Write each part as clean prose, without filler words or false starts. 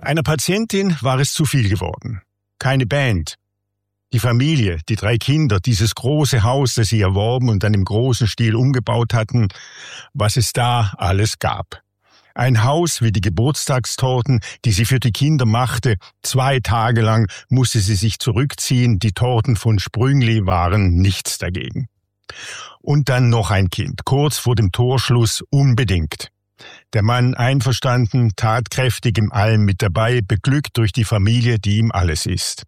Einer Patientin war es zu viel geworden. Keine Band. Die Familie, die 3 Kinder, dieses große Haus, das sie erworben und dann im großen Stil umgebaut hatten, was es da alles gab. Ein Haus wie die Geburtstagstorten, die sie für die Kinder machte. 2 Tage lang musste sie sich zurückziehen. Die Torten von Sprüngli waren nichts dagegen. Und dann noch ein Kind, kurz vor dem Torschluss unbedingt. Der Mann einverstanden, tatkräftig im Allem mit dabei, beglückt durch die Familie, die ihm alles ist.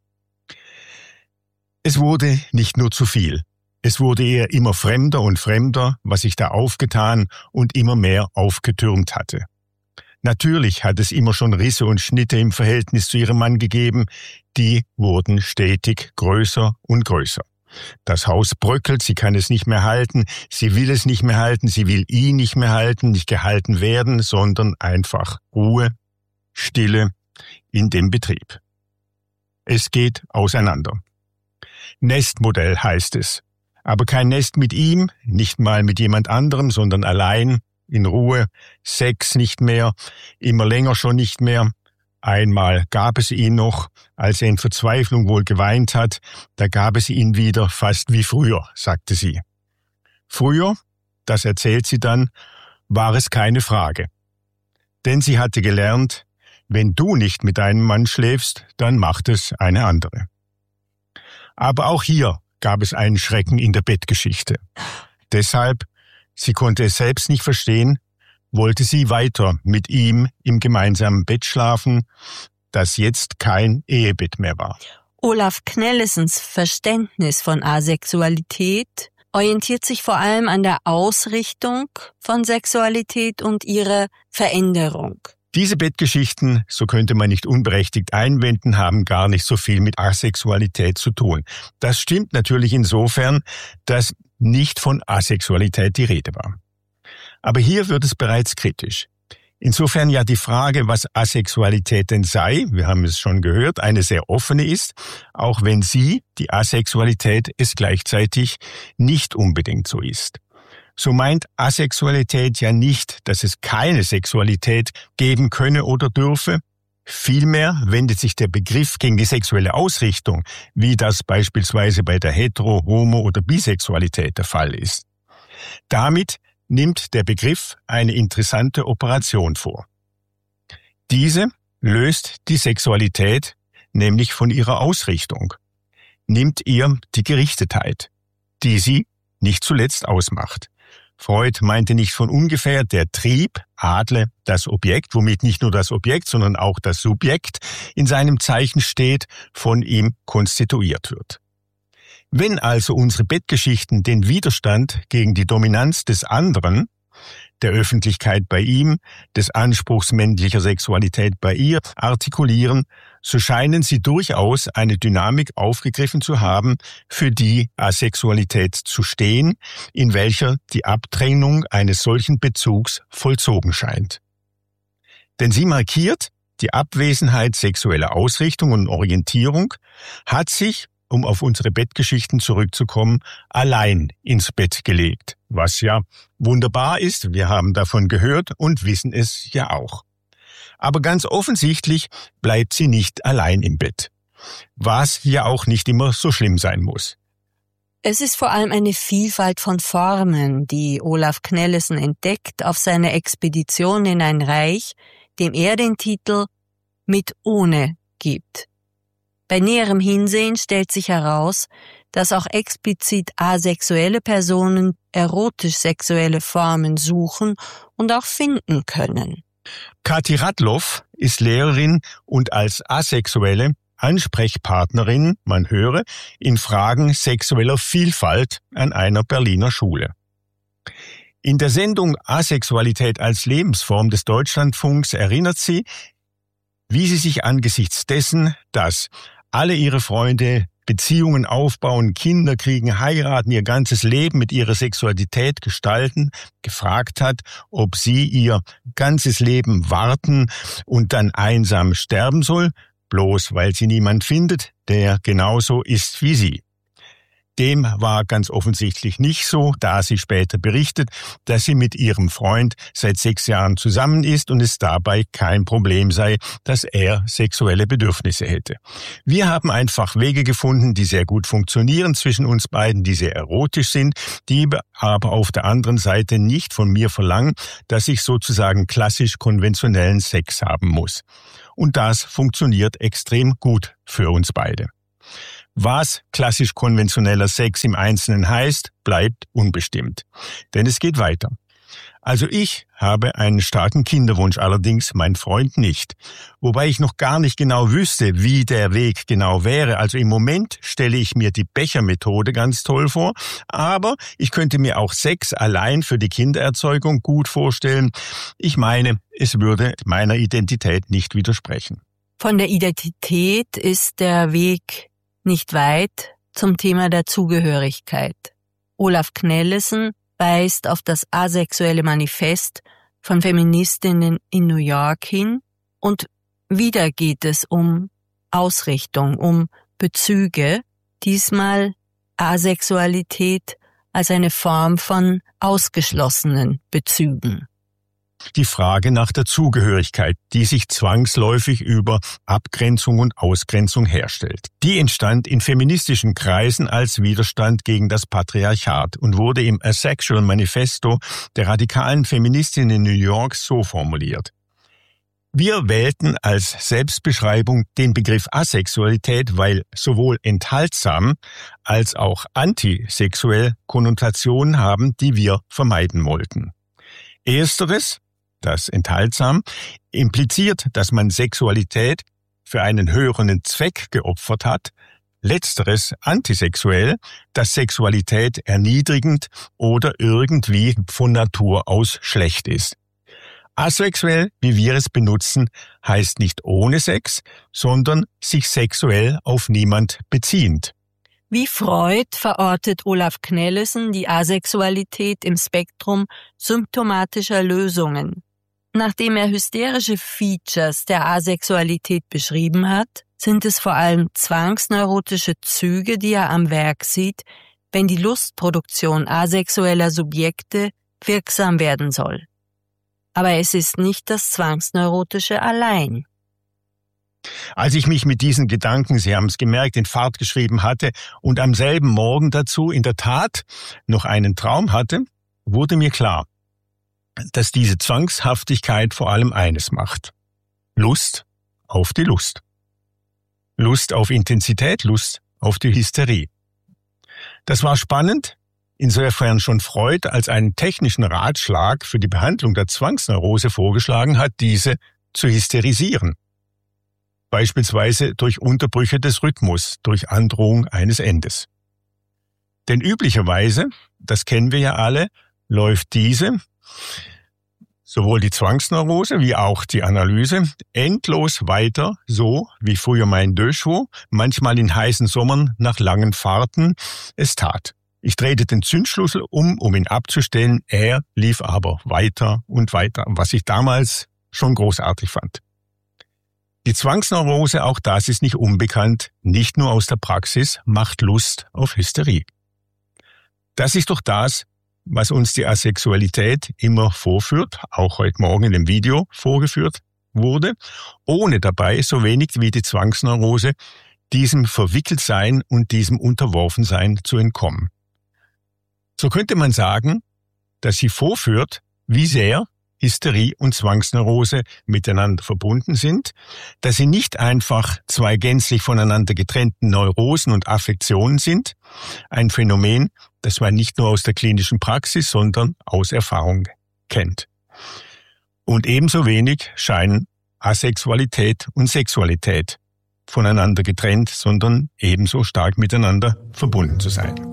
Es wurde nicht nur zu viel. Es wurde eher immer fremder und fremder, was sich da aufgetan und immer mehr aufgetürmt hatte. Natürlich hat es immer schon Risse und Schnitte im Verhältnis zu ihrem Mann gegeben, die wurden stetig größer und größer. Das Haus bröckelt, sie kann es nicht mehr halten, sie will es nicht mehr halten, sie will ihn nicht mehr halten, nicht gehalten werden, sondern einfach Ruhe, Stille in dem Betrieb. Es geht auseinander. Nestmodell heißt es, aber kein Nest mit ihm, nicht mal mit jemand anderem, sondern allein, in Ruhe, Sex nicht mehr, immer länger schon nicht mehr. Einmal gab es ihn noch, als er in Verzweiflung wohl geweint hat, da gab es ihn wieder fast wie früher, sagte sie. Früher, das erzählt sie dann, war es keine Frage. Denn sie hatte gelernt, wenn du nicht mit deinem Mann schläfst, dann macht es eine andere. Aber auch hier gab es einen Schrecken in der Bettgeschichte. Deshalb, sie konnte es selbst nicht verstehen, wollte sie weiter mit ihm im gemeinsamen Bett schlafen, das jetzt kein Ehebett mehr war. Olaf Knellesens Verständnis von Asexualität orientiert sich vor allem an der Ausrichtung von Sexualität und ihrer Veränderung. Diese Bettgeschichten, so könnte man nicht unberechtigt einwenden, haben gar nicht so viel mit Asexualität zu tun. Das stimmt natürlich insofern, dass nicht von Asexualität die Rede war. Aber hier wird es bereits kritisch. Insofern ja die Frage, was Asexualität denn sei, wir haben es schon gehört, eine sehr offene ist, auch wenn sie, die Asexualität, es gleichzeitig nicht unbedingt so ist. So meint Asexualität ja nicht, dass es keine Sexualität geben könne oder dürfe. Vielmehr wendet sich der Begriff gegen die sexuelle Ausrichtung, wie das beispielsweise bei der Hetero-, Homo- oder Bisexualität der Fall ist. Damit nimmt der Begriff eine interessante Operation vor. Diese löst die Sexualität nämlich von ihrer Ausrichtung, nimmt ihr die Gerichtetheit, die sie nicht zuletzt ausmacht. Freud meinte nicht von ungefähr, der Trieb adle das Objekt, womit nicht nur das Objekt, sondern auch das Subjekt in seinem Zeichen steht, von ihm konstituiert wird. Wenn also unsere Bettgeschichten den Widerstand gegen die Dominanz des anderen, der Öffentlichkeit bei ihm, des Anspruchs männlicher Sexualität bei ihr artikulieren, so scheinen sie durchaus eine Dynamik aufgegriffen zu haben, für die Asexualität zu stehen, in welcher die Abtrennung eines solchen Bezugs vollzogen scheint. Denn sie markiert, die Abwesenheit sexueller Ausrichtung und Orientierung hat sich, um auf unsere Bettgeschichten zurückzukommen, allein ins Bett gelegt. Was ja wunderbar ist, wir haben davon gehört und wissen es ja auch. Aber ganz offensichtlich bleibt sie nicht allein im Bett. Was ja auch nicht immer so schlimm sein muss. Es ist vor allem eine Vielfalt von Formen, die Olaf Knellesen entdeckt auf seiner Expedition in ein Reich, dem er den Titel »Mit ohne« gibt. Bei näherem Hinsehen stellt sich heraus, dass auch explizit asexuelle Personen erotisch-sexuelle Formen suchen und auch finden können. Kathi Radloff ist Lehrerin und als Asexuelle Ansprechpartnerin, man höre, in Fragen sexueller Vielfalt an einer Berliner Schule. In der Sendung Asexualität als Lebensform des Deutschlandfunks erinnert sie, wie sie sich angesichts dessen, dass alle ihre Freunde Beziehungen aufbauen, Kinder kriegen, heiraten, ihr ganzes Leben mit ihrer Sexualität gestalten, gefragt hat, ob sie ihr ganzes Leben warten und dann einsam sterben soll, bloß weil sie niemand findet, der genauso ist wie sie. Dem war ganz offensichtlich nicht so, da sie später berichtet, dass sie mit ihrem Freund seit 6 Jahren zusammen ist und es dabei kein Problem sei, dass er sexuelle Bedürfnisse hätte. Wir haben einfach Wege gefunden, die sehr gut funktionieren zwischen uns beiden, die sehr erotisch sind, die aber auf der anderen Seite nicht von mir verlangen, dass ich sozusagen klassisch konventionellen Sex haben muss. Und das funktioniert extrem gut für uns beide. Was klassisch konventioneller Sex im Einzelnen heißt, bleibt unbestimmt. Denn es geht weiter. Also ich habe einen starken Kinderwunsch, allerdings mein Freund nicht. Wobei ich noch gar nicht genau wüsste, wie der Weg genau wäre. Also im Moment stelle ich mir die Bechermethode ganz toll vor, aber ich könnte mir auch Sex allein für die Kindererzeugung gut vorstellen. Ich meine, es würde meiner Identität nicht widersprechen. Von der Identität ist der Weg nicht weit zum Thema der Zugehörigkeit. Olaf Knellesen weist auf das asexuelle Manifest von Feministinnen in New York hin und wieder geht es um Ausrichtung, um Bezüge, diesmal Asexualität als eine Form von ausgeschlossenen Bezügen. Die Frage nach der Zugehörigkeit, die sich zwangsläufig über Abgrenzung und Ausgrenzung herstellt. Die entstand in feministischen Kreisen als Widerstand gegen das Patriarchat und wurde im Asexual Manifesto der radikalen Feministin in New York so formuliert. Wir wählten als Selbstbeschreibung den Begriff Asexualität, weil sowohl enthaltsam als auch antisexuell Konnotationen haben, die wir vermeiden wollten. Ersteres, das enthaltsam, impliziert, dass man Sexualität für einen höheren Zweck geopfert hat. Letzteres, antisexuell, dass Sexualität erniedrigend oder irgendwie von Natur aus schlecht ist. Asexuell, wie wir es benutzen, heißt nicht ohne Sex, sondern sich sexuell auf niemand beziehend. Wie Freud verortet Olaf Knellesen die Asexualität im Spektrum symptomatischer Lösungen. Nachdem er hysterische Features der Asexualität beschrieben hat, sind es vor allem zwangsneurotische Züge, die er am Werk sieht, wenn die Lustproduktion asexueller Subjekte wirksam werden soll. Aber es ist nicht das Zwangsneurotische allein. Als ich mich mit diesen Gedanken, Sie haben es gemerkt, in Fahrt geschrieben hatte und am selben Morgen dazu in der Tat noch einen Traum hatte, wurde mir klar, dass diese Zwangshaftigkeit vor allem eines macht. Lust auf die Lust. Lust auf Intensität, Lust auf die Hysterie. Das war spannend, insofern schon Freud als einen technischen Ratschlag für die Behandlung der Zwangsneurose vorgeschlagen hat, diese zu hysterisieren. Beispielsweise durch Unterbrüche des Rhythmus, durch Androhung eines Endes. Denn üblicherweise, das kennen wir ja alle, läuft diese, sowohl die Zwangsneurose wie auch die Analyse, endlos weiter, so wie früher mein Deux Chevaux, manchmal in heißen Sommern nach langen Fahrten es tat. Ich drehte den Zündschlüssel um ihn abzustellen, er lief aber weiter und weiter, was ich damals schon großartig fand. Die Zwangsneurose, auch das ist nicht unbekannt, nicht nur aus der Praxis, macht Lust auf Hysterie. Das ist doch das, was uns die Asexualität immer vorführt, auch heute Morgen in dem Video vorgeführt wurde, ohne dabei so wenig wie die Zwangsneurose diesem Verwickeltsein und diesem Unterworfensein zu entkommen. So könnte man sagen, dass sie vorführt, wie sehr Hysterie und Zwangsneurose miteinander verbunden sind, dass sie nicht einfach zwei gänzlich voneinander getrennten Neurosen und Affektionen sind, ein Phänomen, das man nicht nur aus der klinischen Praxis, sondern aus Erfahrung kennt. Und ebenso wenig scheinen Asexualität und Sexualität voneinander getrennt, sondern ebenso stark miteinander verbunden zu sein.